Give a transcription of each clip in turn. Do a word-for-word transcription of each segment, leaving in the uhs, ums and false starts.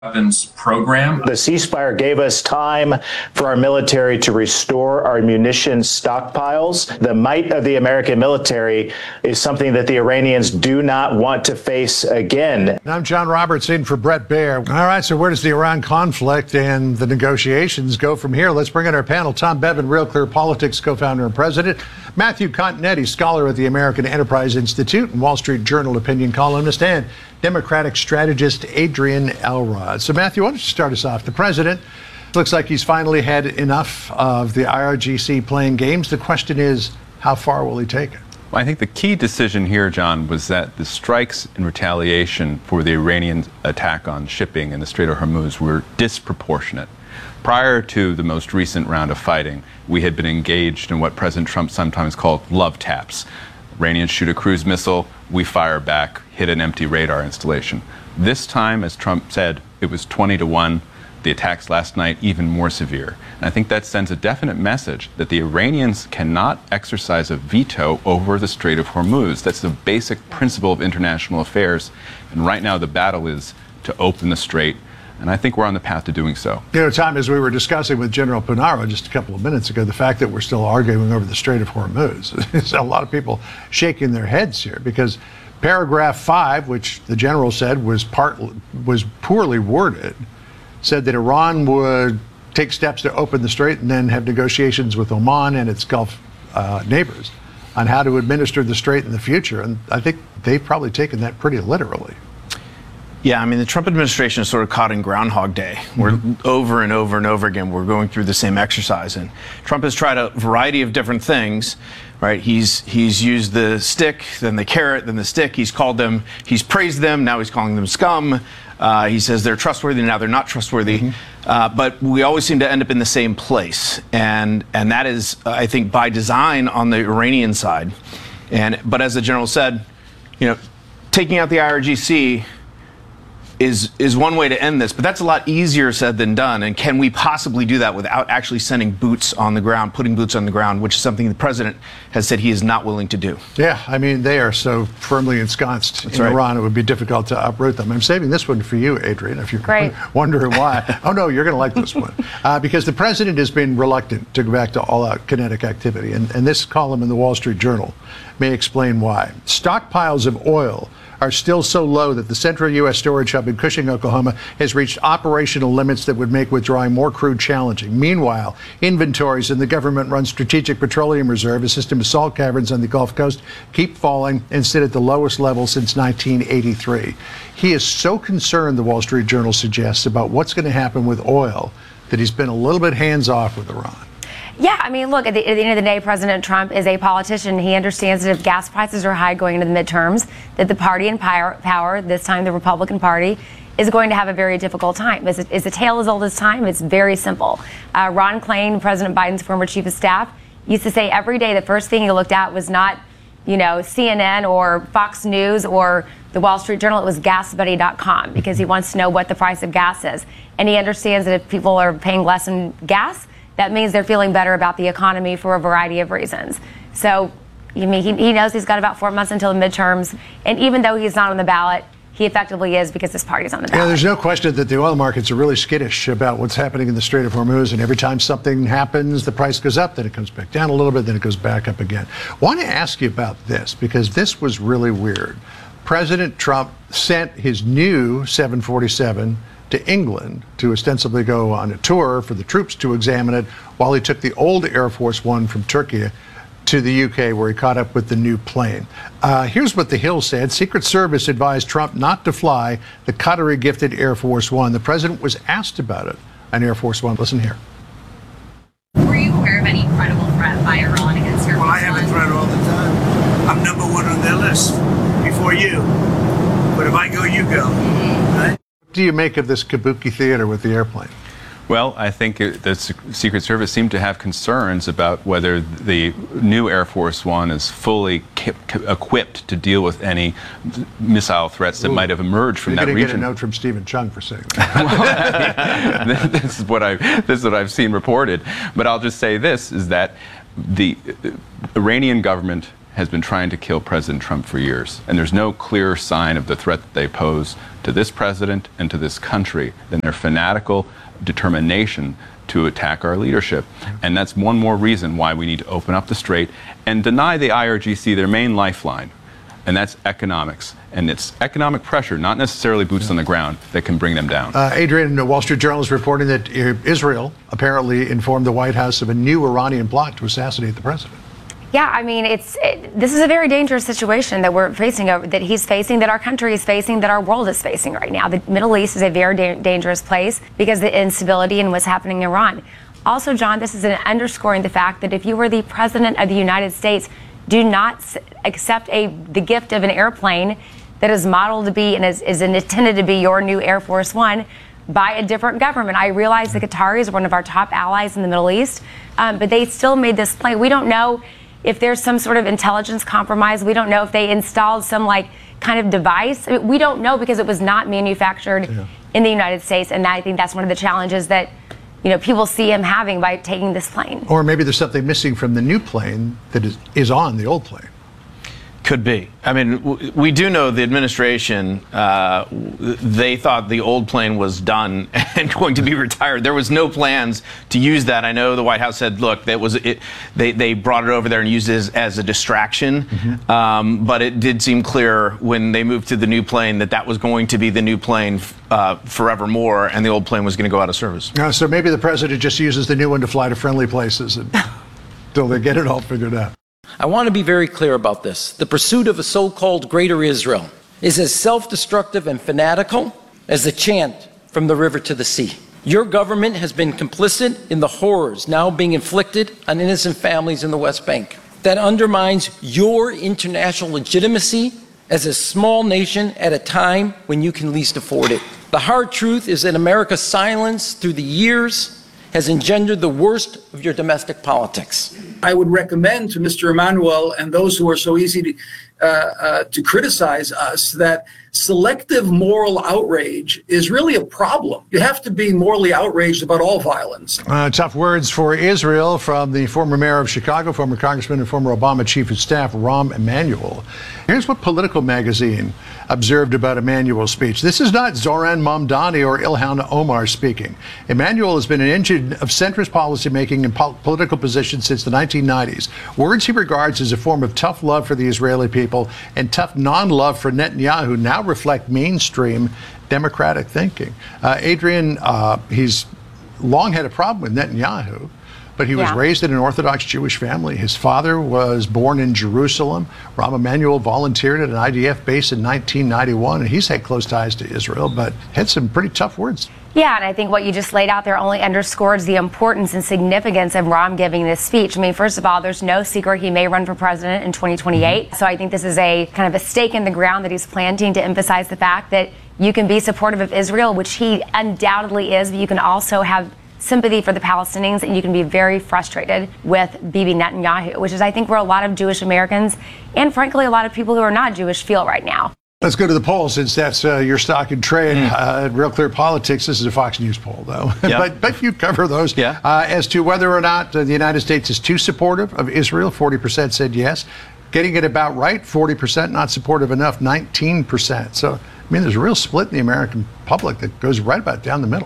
weapons program. The ceasefire gave us time for our military to restore our munitions stockpiles. The might of the American military is something that the Iranians do not want to face again. I'm John Roberts in for Bret Baier. All right, so where does the Iran conflict and the negotiations go from here? Let's bring in our panel. Tom Bevan, Real Clear Politics co-founder and president. Matthew Continetti, scholar at the American Enterprise Institute and Wall Street Journal opinion columnist, and Democratic strategist Adrian Elrod. So, Matthew, why don't you start us off? The president looks like he's finally had enough of the I R G C playing games. The question is, how far will he take it? Well, I think the key decision here, John, was that the strikes in retaliation for the Iranian attack on shipping in the Strait of Hormuz were disproportionate. Prior to the most recent round of fighting, we had been engaged in what President Trump sometimes called love taps. Iranians shoot a cruise missile, we fire back, hit an empty radar installation. This time, as Trump said, it was twenty to one. The attacks last night even more severe. And I think that sends a definite message that the Iranians cannot exercise a veto over the Strait of Hormuz. That's the basic principle of international affairs. And right now the battle is to open the strait. And I think we're on the path to doing so. You know, Tom, as we were discussing with General Punaro just a couple of minutes ago, the fact that we're still arguing over the Strait of Hormuz, is a lot of people shaking their heads here, because paragraph five, which the general said was part was poorly worded, said that Iran would take steps to open the strait and then have negotiations with Oman and its Gulf uh, neighbors on how to administer the strait in the future. And I think they've probably taken that pretty literally. Yeah, I mean, the Trump administration is sort of caught in Groundhog Day. We're mm-hmm. over and over and over again, we're going through the same exercise. And Trump has tried a variety of different things, right? He's he's used the stick, then the carrot, then the stick. He's called them, he's praised them, now he's calling them scum. Uh, he says they're trustworthy, now they're not trustworthy. Mm-hmm. Uh, but we always seem to end up in the same place. And and that is, I think, by design on the Iranian side. And but as the general said, you know, taking out the I R G C is is one way to end this, but that's a lot easier said than done. And can we possibly do that without actually sending boots on the ground, putting boots on the ground, which is something the president has said he is not willing to do? Yeah, I mean, they are so firmly ensconced that's in right. Iran, it would be difficult to uproot them. I'm saving this one for you, Adrian, if you're Great. wondering why. Oh, no, you're going to like this one. Uh, because the president has been reluctant to go back to all-out kinetic activity. And, and this column in the Wall Street Journal may explain why. Stockpiles of oil are still so low that the central U S storage hub in Cushing, Oklahoma, has reached operational limits that would make withdrawing more crude challenging. Meanwhile, inventories in the government-run Strategic Petroleum Reserve, a system of salt caverns on the Gulf Coast, keep falling and sit at the lowest level since nineteen eighty-three. He is so concerned, the Wall Street Journal suggests, about what's going to happen with oil that he's been a little bit hands-off with Iran. Yeah, I mean, look, at the, at the end of the day, President Trump is a politician. He understands that if gas prices are high going into the midterms, that the party in power, power this time the Republican Party, is going to have a very difficult time. It's a, it's a tale as old as time. It's very simple. Uh, Ron Klain, President Biden's former chief of staff, used to say every day the first thing he looked at was not, you know, C N N or Fox News or the Wall Street Journal. It was gas buddy dot com, because he wants to know what the price of gas is. And he understands that if people are paying less in gas, that means they're feeling better about the economy for a variety of reasons. So, I mean, he, he knows he's got about four months until the midterms. And even though he's not on the ballot, he effectively is, because this party's on the ballot. Yeah, there's no question that the oil markets are really skittish about what's happening in the Strait of Hormuz. And every time something happens, the price goes up, then it comes back down a little bit, then it goes back up again. I want to ask you about this, because this was really weird. President Trump sent his new seven forty-seven to England to ostensibly go on a tour for the troops to examine it, while he took the old Air Force One from Turkey to the U K, where he caught up with the new plane. Uh, here's what the Hill said. Secret Service advised Trump not to fly the Qatari-gifted Air Force One. The president was asked about it on Air Force One. Listen here. Were you aware of any credible threat by Iran against Air Force One? Well, I have a threat all the time. I'm number one on their list before you. But if I go, you go. Mm-hmm. Right? What do you make of this kabuki theater with the airplane? Well, I think it, the Secret Service seemed to have concerns about whether the new Air Force One is fully equipped to deal with any missile threats that Ooh, might have emerged from that region. You're going to get a note from Stephen Chung for saying that. Well, this is what I this is what I've seen reported. But I'll just say this: is that the Iranian government has been trying to kill President Trump for years. And there's no clearer sign of the threat that they pose to this president and to this country than their fanatical determination to attack our leadership. And that's one more reason why we need to open up the strait and deny the I R G C their main lifeline. And that's economics. And it's economic pressure, not necessarily boots yeah. on the ground, that can bring them down. Uh, Adrian, the Wall Street Journal is reporting that Israel apparently informed the White House of a new Iranian plot to assassinate the president. Yeah, I mean, it's it, this is a very dangerous situation that we're facing, that he's facing, that our country is facing, that our world is facing right now. The Middle East is a very da- dangerous place because of the instability and what's happening in Iran. Also, John, this is an underscoring the fact that if you were the president of the United States, do not accept a the gift of an airplane that is modeled to be and is, is intended to be your new Air Force One by a different government. I realize the Qataris are one of our top allies in the Middle East, um, but they still made this plane. We don't know if there's some sort of intelligence compromise. We don't know if they installed some like kind of device. I mean, we don't know because it was not manufactured yeah. in the United States. And I think that's one of the challenges that, you know, people see him having by taking this plane. Or maybe there's something missing from the new plane that is, is on the old plane. Could be. I mean, w- we do know the administration, uh, they thought the old plane was done and going to be retired. There was no plans to use that. I know the White House said, look, that was it. They, they brought it over there and used it as, as a distraction. Mm-hmm. Um, but it did seem clear when they moved to the new plane that that was going to be the new plane uh, forevermore, and the old plane was going to go out of service. Uh, so maybe the president just uses the new one to fly to friendly places until they get it all figured out. I want to be very clear about this. The pursuit of a so-called Greater Israel is as self-destructive and fanatical as the chant from the river to the sea. Your government has been complicit in the horrors now being inflicted on innocent families in the West Bank. That undermines your international legitimacy as a small nation at a time when you can least afford it. The hard truth is that America's silence through the years has engendered the worst of your domestic politics. I would recommend to Mister Emanuel and those who are so easy to, uh, uh, to criticize us that selective moral outrage is really a problem. You have to be morally outraged about all violence. Uh, tough words for Israel from the former mayor of Chicago, former congressman and former Obama chief of staff, Rahm Emanuel. Here's what Political magazine observed about Emanuel's speech. This is not Zoran Mamdani or Ilhan Omar speaking. Emanuel has been an engine of centrist policymaking and po- political positions since the nineteen nineties. Words he regards as a form of tough love for the Israeli people and tough non-love for Netanyahu now reflect mainstream democratic thinking. Uh, Adrian, uh, he's long had a problem with Netanyahu, but he was yeah. raised in an Orthodox Jewish family. His father was born in Jerusalem. Rahm Emanuel volunteered at an I D F base in nineteen ninety-one, and he's had close ties to Israel, but had some pretty tough words. Yeah, and I think what you just laid out there only underscores the importance and significance of Rahm giving this speech. I mean, first of all, there's no secret he may run for president in twenty twenty-eight. Mm-hmm. So I think this is a kind of a stake in the ground that he's planting to emphasize the fact that you can be supportive of Israel, which he undoubtedly is, but you can also have sympathy for the Palestinians, and you can be very frustrated with Bibi Netanyahu, which is, I think, where a lot of Jewish Americans and, frankly, a lot of people who are not Jewish feel right now. Let's go to the poll, since that's uh, your stock and trade. Mm. Uh, Real Clear Politics. This is a Fox News poll, though. Yep. but but you cover those. Yeah. Uh, as to whether or not uh, the United States is too supportive of Israel, forty percent said yes. Getting it about right, forty percent. Not supportive enough, nineteen percent. So, I mean, there's a real split in the American public that goes right about down the middle.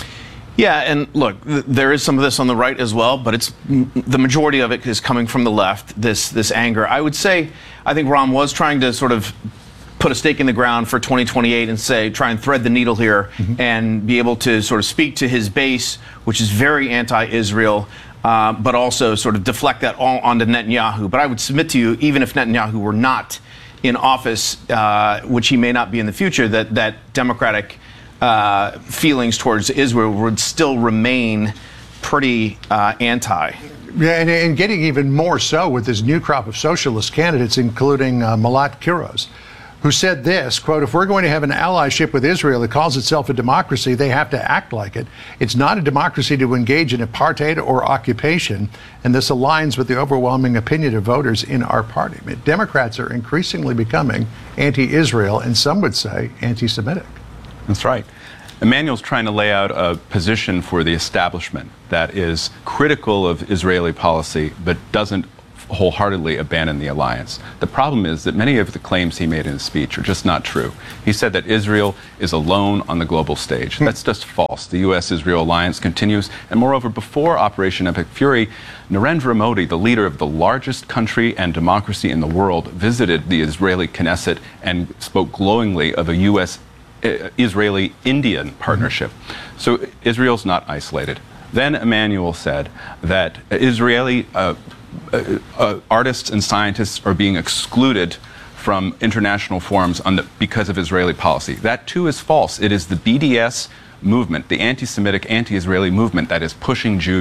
Yeah, and look, th- there is some of this on the right as well, but it's the majority of it is coming from the left, this this anger. I would say, I think Rahm was trying to sort of put a stake in the ground for twenty twenty-eight and say, try and thread the needle here mm-hmm. and be able to sort of speak to his base, which is very anti-Israel, uh, but also sort of deflect that all onto Netanyahu. But I would submit to you, even if Netanyahu were not in office, uh, which he may not be in the future, that, that Democratic uh, feelings towards Israel would still remain pretty uh, anti. Yeah, and, and getting even more so with this new crop of socialist candidates, including uh, Malat Kiros, who said this, quote, if we're going to have an allyship with Israel that calls itself a democracy, they have to act like it. It's not a democracy to engage in apartheid or occupation, and this aligns with the overwhelming opinion of voters in our party. I mean, Democrats are increasingly becoming anti-Israel, and some would say anti-Semitic. That's right. Emanuel's trying to lay out a position for the establishment that is critical of Israeli policy, but doesn't wholeheartedly abandon the alliance. The problem is that many of the claims he made in his speech are just not true. He said that Israel is alone on the global stage. That's just false. The U S Israel alliance continues, and moreover, before Operation Epic Fury, Narendra Modi, the leader of the largest country and democracy in the world, visited the Israeli Knesset and spoke glowingly of a U S Israeli-Indian partnership. So Israel's not isolated. Then Emmanuel said that Israeli uh, uh, uh, artists and scientists are being excluded from international forums on the, because of Israeli policy. That too is false. It is the B D S movement, the anti-Semitic, anti-Israeli movement that is pushing Jews